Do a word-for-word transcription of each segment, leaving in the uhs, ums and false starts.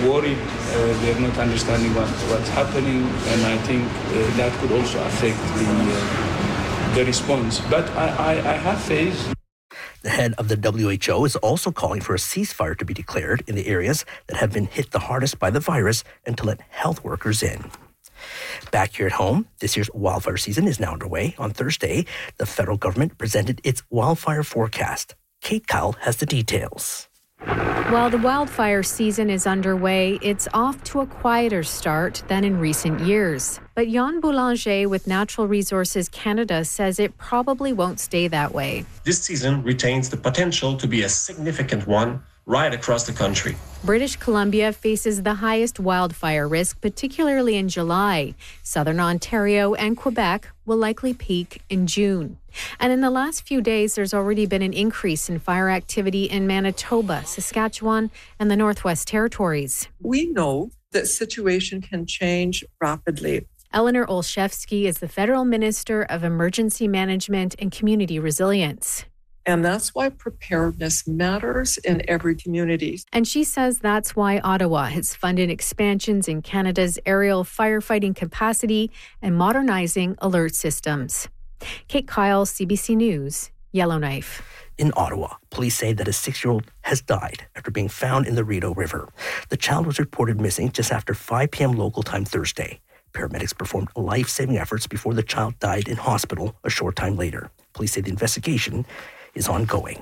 worried. Uh, they're not understanding what, what's happening, and I think uh, that could also affect the, uh, the response. But I, I, I have faith. The head of the W H O is also calling for a ceasefire to be declared in the areas that have been hit the hardest by the virus and to let health workers in. Back here at home, this year's wildfire season is now underway. On Thursday, the federal government presented its wildfire forecast. Kate Kyle has the details. While the wildfire season is underway, it's off to a quieter start than in recent years. But Jan Boulanger with Natural Resources Canada says it probably won't stay that way. This season retains the potential to be a significant one right across the country. British Columbia faces the highest wildfire risk, particularly in July. Southern Ontario and Quebec will likely peak in June. And in the last few days, there's already been an increase in fire activity in Manitoba, Saskatchewan, and the Northwest Territories. We know that situation can change rapidly. Eleanor Olszewski is the Federal Minister of Emergency Management and Community Resilience. And that's why preparedness matters in every community. And she says that's why Ottawa has funded expansions in Canada's aerial firefighting capacity and modernizing alert systems. Kate Kyle, C B C News, Yellowknife. In Ottawa, police say that a six-year-old has died after being found in the Rideau River. The child was reported missing just after five p.m. local time Thursday. Paramedics performed life-saving efforts before the child died in hospital a short time later. Police say the investigation is ongoing.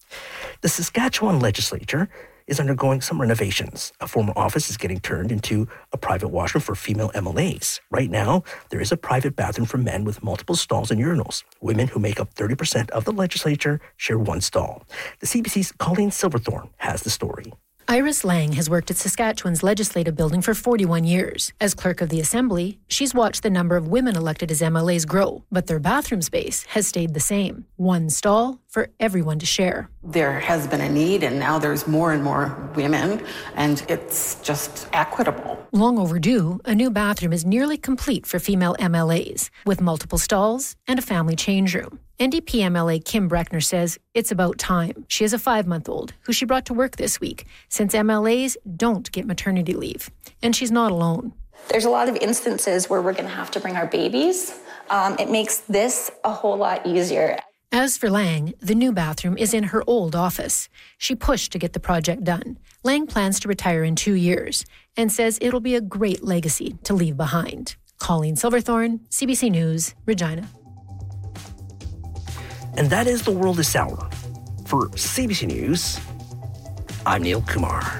The Saskatchewan legislature is undergoing some renovations. A former office is getting turned into a private washroom for female M L As. Right now, there is a private bathroom for men with multiple stalls and urinals. Women, who make up thirty percent of the legislature, share one stall. The C B C's Colleen Silverthorne has the story. Iris Lang has worked at Saskatchewan's legislative building for forty-one years. As clerk of the Assembly, she's watched the number of women elected as M L As grow, but their bathroom space has stayed the same. One stall for everyone to share. There has been a need, and now there's more and more women, and it's just equitable. Long overdue, a new bathroom is nearly complete for female M L As, with multiple stalls and a family change room. N D P M L A Kim Breckner says it's about time. She has a five-month-old who she brought to work this week, since M L As don't get maternity leave. And she's not alone. There's a lot of instances where we're going to have to bring our babies. Um, it makes this a whole lot easier. As for Lang, the new bathroom is in her old office. She pushed to get the project done. Lang plans to retire in two years and says it'll be a great legacy to leave behind. Colleen Silverthorne, C B C News, Regina. And that is the world this hour. For C B C News, I'm Neil Kumar.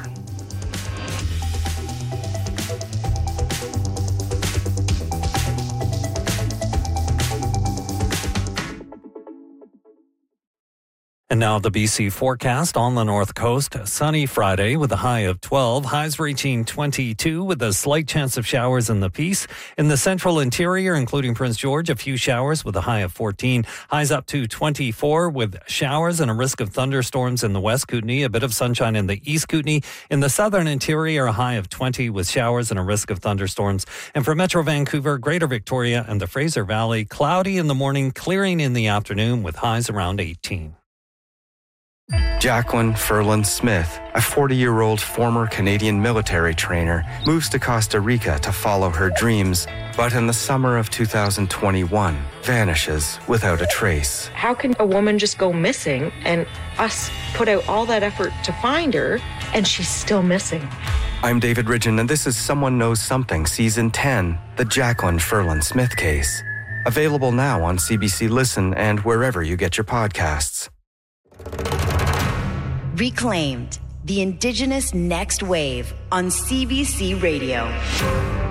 And now the B C forecast on the North Coast. Sunny Friday with a high of twelve. Highs reaching twenty-two with a slight chance of showers in the Peace. In the central interior, including Prince George, a few showers with a high of fourteen. Highs up to twenty-four with showers and a risk of thunderstorms in the West Kootenay. A bit of sunshine in the East Kootenay. In the southern interior, a high of twenty with showers and a risk of thunderstorms. And for Metro Vancouver, Greater Victoria and the Fraser Valley, cloudy in the morning, clearing in the afternoon with highs around eighteen. Jacqueline Ferland Smith, a forty-year-old former Canadian military trainer, moves to Costa Rica to follow her dreams, but in the summer of two thousand twenty-one, vanishes without a trace. How can a woman just go missing and us put out all that effort to find her and she's still missing? I'm David Ridgen, and this is Someone Knows Something, Season ten, the Jacqueline Ferland Smith case. Available now on C B C Listen and wherever you get your podcasts. Reclaimed, the Indigenous Next Wave on C B C Radio.